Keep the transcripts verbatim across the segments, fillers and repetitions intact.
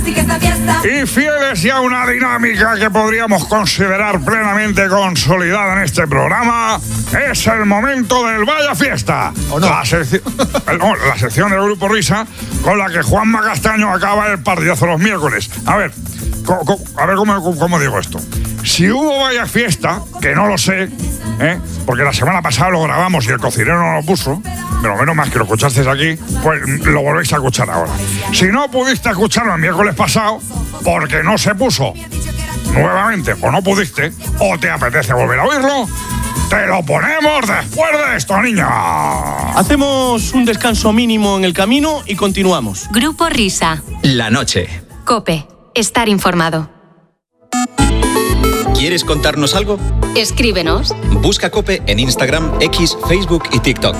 Y fieles ya a una dinámica que podríamos considerar plenamente consolidada en este programa, es el momento del Vaya Fiesta. ¿O no? La, secci- no, la sección del Grupo Risa con la que Juanma Castaño acaba el partidazo los miércoles. A ver, co- co- a ver cómo, cómo digo esto. Si hubo Vaya Fiesta, que no lo sé, ¿eh? porque la semana pasada lo grabamos y el cocinero no lo puso, pero menos más que lo escuchasteis aquí, pues lo volvéis a escuchar ahora. Si no pudiste escucharlo el miércoles pasado, porque no se puso nuevamente, o no pudiste, o te apetece volver a oírlo, te lo ponemos después de esto, niña. Hacemos un descanso mínimo en el camino y continuamos. Grupo Risa. La noche. COPE. Estar informado. ¿Quieres contarnos algo? Escríbenos. Busca COPE en Instagram, X, Facebook y TikTok.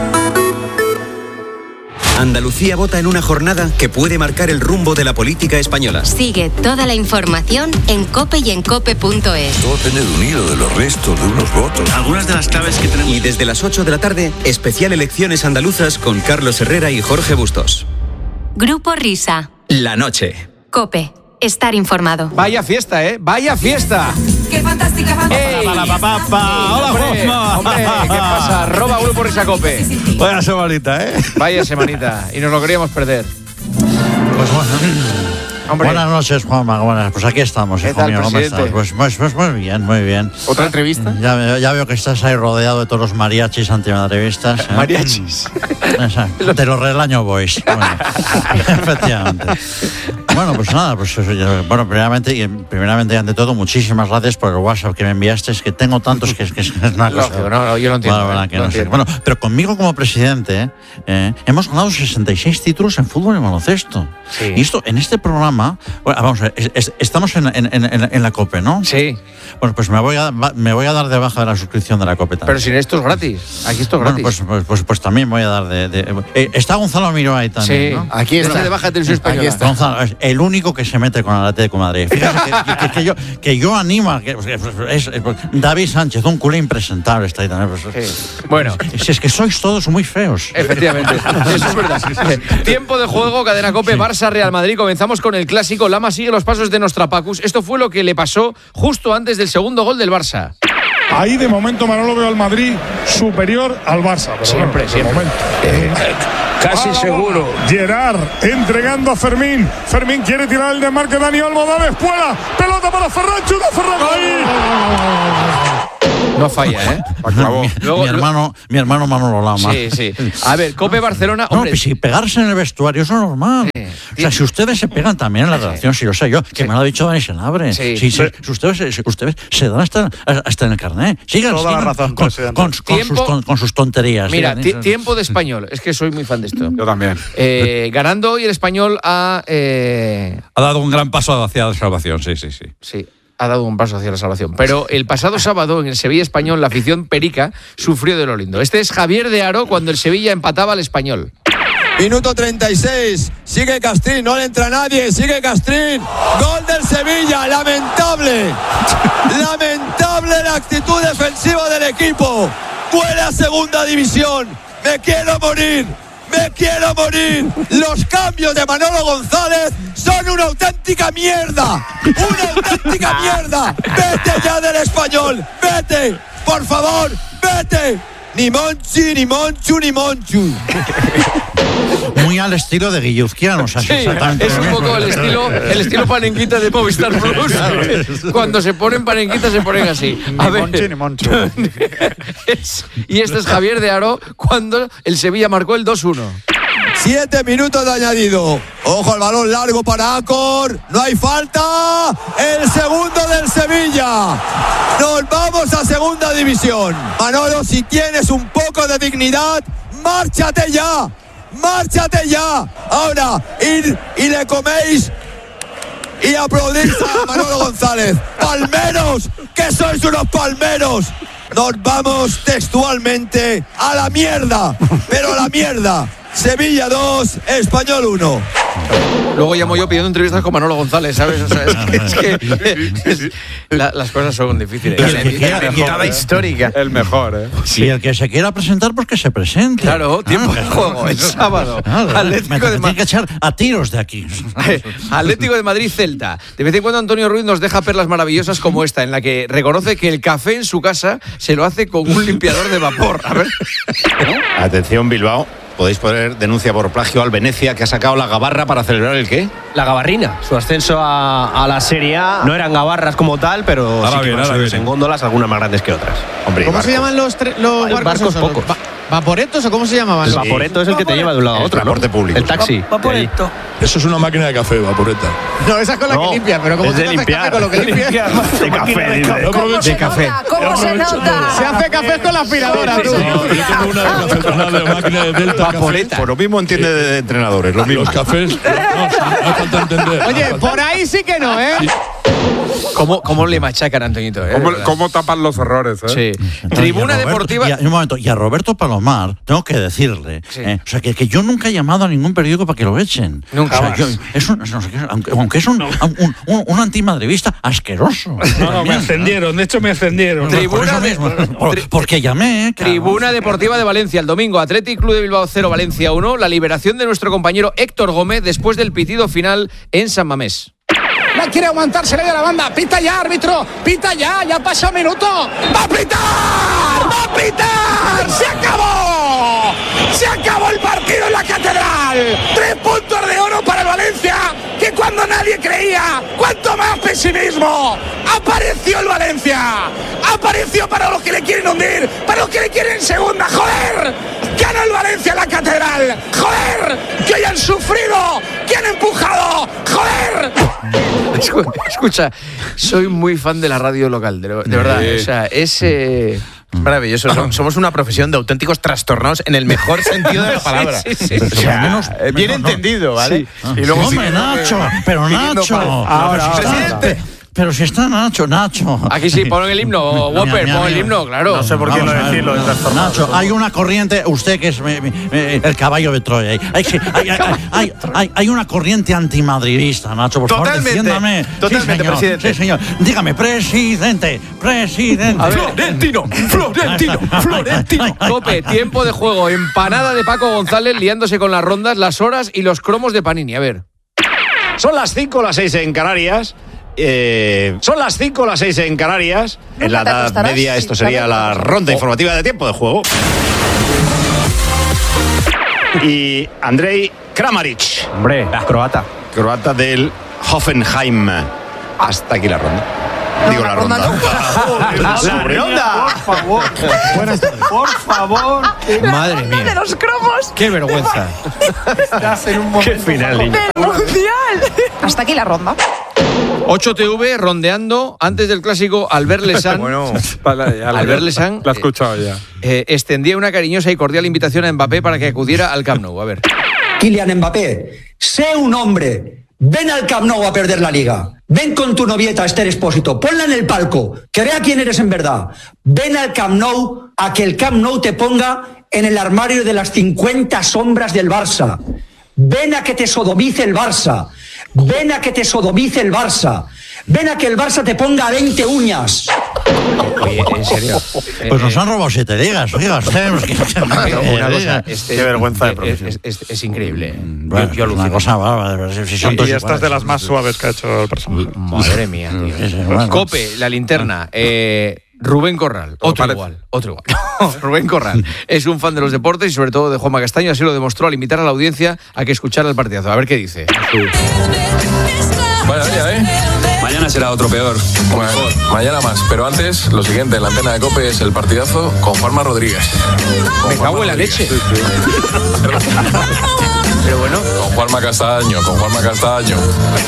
Andalucía vota en una jornada que puede marcar el rumbo de la política española. Sigue toda la información en COPE y en cope punto es. Todo depende de un hilo, de los restos, de unos votos. Algunas de las claves que tenemos. Y desde las ocho de la tarde, especial elecciones andaluzas con Carlos Herrera y Jorge Bustos. Grupo Risa. La noche. COPE. Estar informado. Vaya fiesta, ¿eh? Vaya fiesta. ¡Qué fantástica, fantástica! ¡Ey! Pa, pa, pa, pa. Hola, Hombre, Juanma. hombre, ¿qué pasa? Arroba Grupo Risa Cope. Vaya semanita, ¿eh? Vaya semanita. Y nos lo queríamos perder. Pues bueno. Hombre. Buenas noches, Juanma. Buenas. Pues aquí estamos, ¿Qué hijo tal, mío. ¿Cómo presidente? estás? Pues, pues, pues muy bien, muy bien. ¿Otra entrevista? Ya, veo- ya veo que estás ahí rodeado de todos los mariachis antimadrevistas. ¿eh? Mariachis. Exacto. De los Relaño Boys. Bueno, efectivamente. Bueno, pues nada, pues eso ya- bueno, primeramente, y primeramente y ante todo, muchísimas gracias por el WhatsApp que me enviaste. Es que tengo tantos que es, que es una cosa. Lógico, no, no, yo lo entiendo, Bueno, eh, bueno, que lo no sé. entiendo. Bueno, pero conmigo como presidente eh, hemos ganado sesenta y seis títulos en fútbol y baloncesto. Sí. Y esto, en este programa, bueno, vamos a ver, es- es- estamos en, en- en- en- en la COPE, ¿no? Sí. Bueno, pues me voy, a, va- me voy a dar de baja de la suscripción de la COPE también. Pero sin esto es gratis. Aquí esto es Bueno, gratis. pues, pues, pues, pues también voy a dar de... de- eh, está Gonzalo Miró ahí también, sí. ¿no? Aquí está. de baja televisión española. Aquí está. Gonzalo, es el único que se mete con el Atlético de Madrid. Fíjate que, que- que yo, que yo animo a que... pues, es- es- David Sánchez, un culé impresentable está ahí también. Pues, Sí. Bueno. Si es que sois todos muy feos. Efectivamente, eso es verdad. Tiempo de juego, Cadena COPE, Barça, Real Madrid. Comenzamos con el clásico. Lama sigue los pasos de Nostrapacus. Esto fue lo que le pasó justo antes del segundo gol del Barça. Ahí de momento Manolo veo al Madrid superior al Barça. Pero Siempre, bueno, de siempre. momento. Casi seguro. Gerard entregando a Fermín. Fermín quiere tirar el desmarque. Dani Alba da la espuela. Pelota para Ferran. Chuta Ferran. No falla, ¿eh? Mi, Luego- mi hermano, mi hermano Manolo Lama. Sí, sí. A ver, COPE Barcelona. No, Hombre, pues si pegarse en el vestuario eso es normal. Sí. O sea, si ustedes se pegan también en la relación, si lo sé yo, que Sí. me lo ha dicho Dani Senabre. Sí. Si, si- si ustedes, si ustedes se dan hasta, hasta en el carnet. Sigan, Toda la sigan razón, con, presidente. con- con Tiempo- sus, con, con sus tonterías. mira, sigan, ti- sigan. tiempo de Español. Es que soy muy fan de esto. Yo también. Eh, ganando hoy el Español a... eh, Ha dado un gran paso hacia la salvación, sí, sí, sí. sí, ha dado un paso hacia la salvación. Pero el pasado sábado en el Sevilla Español la afición perica sufrió de lo lindo. Este es Javier de Aro cuando el Sevilla empataba al Español. Minuto treinta y seis, sigue Castrín, no le entra nadie, sigue Castrín, gol del Sevilla, lamentable, lamentable la actitud defensiva del equipo, vuelve a segunda división, me quiero morir, me quiero morir, los cambios de Manolo González son una auténtica mierda, una auténtica mierda, vete ya del Español, vete, por favor, vete. Ni Monchi, ni Monchu, ni Monchu. Muy al estilo de Guilluzquiano. O sea, Sí, exactamente es lo un mismo. poco el estilo, el estilo panenquita de Movistar Plus. Cuando se ponen panenquitas se ponen así. A ver. Monchi ni Monchu. Es- y este es Javier de Aro cuando el Sevilla marcó el dos uno. Siete minutos de añadido. Ojo al balón largo para Acor. No hay falta. El segundo del Sevilla. Nos vamos a segunda división. Manolo, si tienes un poco de dignidad, márchate ya. Márchate ya. Ahora, ir y le coméis y aplaudís a Manolo González. ¡Palmeros! ¡Que sois unos palmeros! Nos vamos textualmente a la mierda. Pero a la mierda. Sevilla dos, Español uno. Luego llamo yo pidiendo entrevistas con Manolo González, ¿sabes? O sea, es que, es que es, la, las cosas son difíciles. El que quiera, Invitada histórica. El mejor, ¿eh? Sí. Y el que se quiera presentar, pues que se presente. Claro, tiempo ah, de juego, el sábado. Claro, Atlético me, de me tiene que echar a tiros de aquí. Atlético de Madrid Celta. De vez en cuando Antonio Ruiz nos deja perlas maravillosas como esta, en la que reconoce que el café en su casa se lo hace con un limpiador de vapor. A ver. Atención, Bilbao. Podéis poner denuncia por plagio al Venecia, que ha sacado la gabarra para celebrar el ¿qué? La gabarrina. Su ascenso a, a la Serie A. No eran gabarras como tal, pero ahora sí que bien, iban ahora subidos bien. en góndolas, algunas más grandes que otras. Hombre, ¿Cómo se llaman los, tre- los Hay barcos? barcos esos? pocos. Va- ¿Vaporetos o cómo se llamaban? El los- vaporeto es el que te lleva de un lado a El otro, ¿no? transporte público. El taxi. Vaporeto. Eso es una máquina de café, vaporeta. No, esa es con la No, que limpia, pero como es tú de te haces limpiar. café con lo que limpia. De café, dice. Yo aprovecho- se café. nota? ¿Cómo se nota? Se hace café con la aspiradora, tú. No, yo tengo una de cafetera de máquina de Delta Vaporeta. Por lo mismo entiende de entrenadores, lo Café. mismo. Los cafés, no, sí, no hace falta entender. Oye, por ahí sí que no, ¿eh? ¿Cómo, cómo le machacan a Antoñito? ¿eh? ¿Cómo, De verdad. cómo tapan los errores, eh? Sí. Entonces, Tribuna y a Roberto- Deportiva. Y a, un momento, y a Roberto Palomar, tengo que decirle, Sí. eh, o sea, que, que yo nunca he llamado a ningún periódico para que lo echen. Nunca O sea, más. yo- es un, no sé qué, aunque, aunque es un, un, un, un antimadridista asqueroso. No, no, me También. ascendieron, de hecho me ascendieron. Por Tribuna eso de- mismo, por- tri- porque llamé. claro. Tribuna Deportiva de Valencia, el domingo, Athletic Club de Bilbao cero, Valencia uno, la liberación de nuestro compañero Héctor Gómez después del pitido final en San Mamés. La quiere aguantar, se le da la banda. Pita ya, árbitro. Pita ya, ya pasa un minuto. ¡Va a pitar! ¡Va a pitar! ¡Se acabó! ¡Se acabó el partido en la Catedral! Tres puntos de oro para el Valencia, que cuando nadie creía, cuanto más pesimismo, apareció el Valencia. Apareció para los que le quieren hundir, para los que le quieren segunda. ¡Joder! ¡Gana el Valencia en la Catedral! ¡Joder! ¡Que hoy han sufrido! ¡Que han empujado! ¡Joder! Escu- Escucha, soy muy fan de la radio local, de, de verdad. O sea, es eh, maravilloso. Som- Somos una profesión de auténticos trastornados en el mejor sentido de la palabra. Sí, sí, sí. O sea, menos- eh, bien menos- entendido, ¿vale? Sí. Y luego Hombre, sigue- Nacho, pero pidiendo Nacho. paz. Ahora, Pero si ahora. está- presidente. Pero si está Nacho, Nacho. Aquí sí, pon el himno, Mi- Whopper, mi pon el amigo. himno, claro. Vamos a ver, Nacho, hay una corriente, usted que es mi- mi- mi- el caballo de Troya. Hay, hay, hay, hay, hay, hay- hay una corriente antimadridista, Nacho, por favor, Totalmente, defiéndame. totalmente, sí, señor, presidente. Sí, señor. Dígame, presidente, presidente. A ver. Florentino, Florentino, Florentino. Cope, tiempo de juego, empanada de Paco González liándose con las rondas, las horas y los cromos de Panini. A ver. Son las cinco o las seis en Canarias. Eh, son las cinco o las seis en Canarias. En la te Edad acostarás Media sin esto sería saber la cómo. ronda informativa de tiempo de juego. Y Andrei Kramaric, Hombre, croata. croata del Hoffenheim. Hasta aquí la ronda. Digo la ronda. La Sobre- ronda. Por favor. Buenas tardes. Por favor. Madre De mía. los cromos Qué vergüenza. Estás en un momento. Qué final, niño. del mundial. Hasta aquí la ronda. ocho T V rondeando antes del clásico Albert Lesan. Bueno, vale, ya, Albert ya, Lesan, lo he escuchado ya. eh, extendía una cariñosa y cordial invitación a Mbappé para que acudiera al Camp Nou. A ver. Kylian Mbappé, sé un hombre. Ven al Camp Nou a perder la liga. Ven con tu novieta Esther Expósito. Ponla en el palco. Que vea quién eres en verdad. Ven al Camp Nou a que el Camp Nou te ponga en el armario de las cincuenta sombras del Barça. Ven a que te sodomice el Barça. Ven a que te sodomice el Barça. Ven a que el Barça te ponga veinte uñas. Oye, en serio. Pues nos han robado siete ligas, oiga usted. Pero una cosa, este- Qué vergüenza de es, profesión. es, es- es increíble. Bueno, Yo- yo es una alucino. cosa bárbara. Si son Y todos esta es de iguales. las más suaves que ha hecho el personaje. Madre mía, tío. Sí, sí, bueno. Cope, la linterna. Eh, Rubén Corral, otro parece. igual, otro igual. Rubén Corral es un fan de los deportes y sobre todo de Juanma Castaño, así lo demostró al invitar a la audiencia a que escuchara el partidazo. A ver qué dice. Vaya día, ¿eh? Mañana será otro peor. Bueno, mañana más. Pero antes, lo siguiente en la antena de COPE es el partidazo con Juanma Rodríguez. Con Me cago Juanma en la Rodríguez. leche. Pero bueno, Con Juanma Castaño, con Juanma Castaño.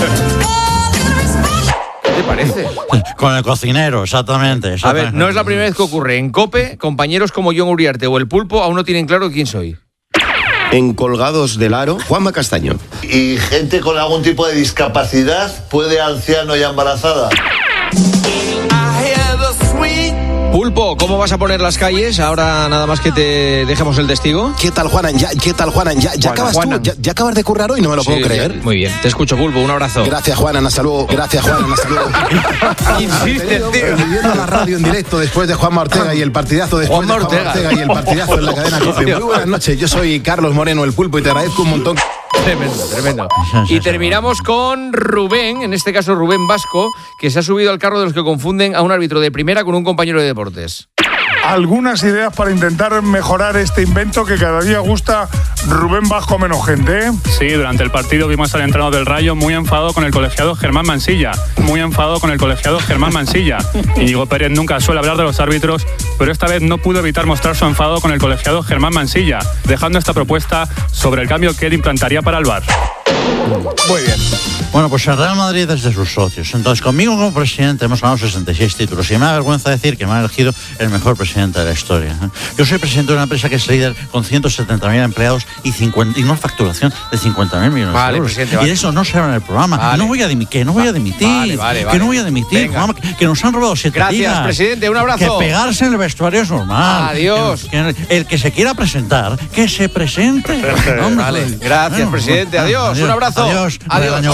¿qué te parece? Con el cocinero, exactamente. A ver, no es la primera vez que ocurre. En COPE, compañeros como John Uriarte o El Pulpo aún no tienen claro quién soy. En Colgados del Aro, Juanma Castaño. ¿Y gente con algún tipo de discapacidad puede anciano y embarazada? Pulpo, ¿cómo vas a poner las calles ahora nada más que te dejemos el testigo? ¿Qué tal, Juanan? Ya, ¿Qué tal, Juanan? ¿Ya, ya, acabas tú? ¿Ya, ¿Ya acabas de currar hoy? No me lo Sí, puedo creer. ya, muy bien, te escucho, Pulpo, un abrazo. Gracias, Juanan, hasta luego. Gracias, Juanan, hasta luego. Insiste, tío. Viviendo la radio en directo después de Juanma Ortega y el partidazo después Juanma de Juanma Ortega. Ortega y el partidazo en la cadena COPE. Muy buenas noches, yo soy Carlos Moreno, el Pulpo, y te agradezco un montón. Tremendo, tremendo. Y terminamos con Rubén, en este caso Rubén Vasco, que se ha subido al carro de los que confunden a un árbitro de primera con un compañero de deportes. Algunas ideas para intentar mejorar este invento que cada día gusta Rubén Vasco menos gente, ¿eh? Sí, durante el partido vimos al entrenador del Rayo muy enfadado con el colegiado Germán Mansilla. Muy enfadado con el colegiado Germán Mansilla. Íñigo Pérez nunca suele hablar de los árbitros, pero esta vez no pudo evitar mostrar su enfado con el colegiado Germán Mansilla, dejando esta propuesta sobre el cambio que él implantaría para el V A R. Muy bien. Bueno, pues el Real Madrid es de sus socios. Entonces, conmigo como presidente hemos ganado sesenta y seis títulos y me da vergüenza decir que me han elegido el mejor presidente de la historia. Yo soy presidente de una empresa que es líder con ciento setenta mil empleados y, cincuenta, y una facturación de cincuenta mil millones Vale, de euros. presidente, Y vale. de eso no se habla en el programa. Vale. No voy a dimitir, que no voy a dimitir. Vale, vale, vale. Que no voy a dimitir. Venga. Juanma, que, que nos han robado siete Gracias, ligas. presidente, un abrazo. Que pegarse en el vestuario es normal. Adiós. Que- que el que se quiera presentar, que se presente. Hombre, Vale, pues, gracias, bueno, presidente. bueno, Adiós, un abrazo. Adiós. Adiós. Buen año.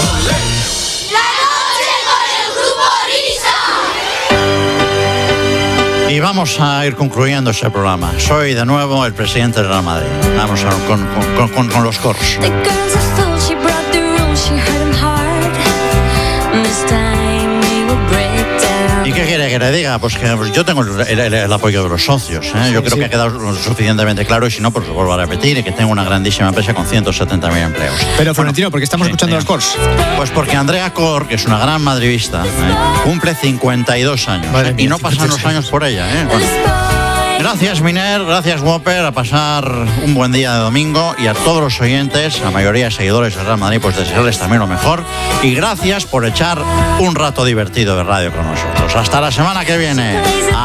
Y vamos a ir concluyendo este programa. Soy de nuevo el presidente del Real Madrid. Vamos a, con, con, con, con los coros. ¿Y qué quiere que le diga? Pues que pues yo tengo el, el- el apoyo de los socios, ¿eh? Yo creo que ha quedado lo suficientemente claro y si no, pues lo vuelvo a repetir, y que tengo una grandísima empresa con ciento setenta mil empleos. Pero, Florentino, ¿por qué estamos sí, escuchando sí. los cors? Pues porque Andrea Cor, que es una gran madridista, ¿eh? cumple cincuenta y dos años. Madre ¿eh? mía, Y no pasan los años por ella, ¿eh? Bueno. Gracias, Miner, gracias, Whopper, a pasar un buen día de domingo, y a todos los oyentes, la mayoría de seguidores del Real Madrid, pues desearles también lo mejor, y gracias por echar un rato divertido de radio con nosotros. Hasta la semana que viene.